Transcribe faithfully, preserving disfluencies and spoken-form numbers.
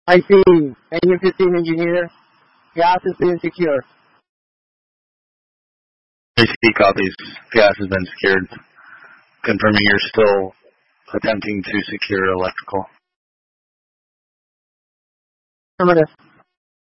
I see. Engine fifteen engineer. Gas has been secured. A C copies. Gas has been secured. Confirming you're still attempting to secure electrical. Affirmative.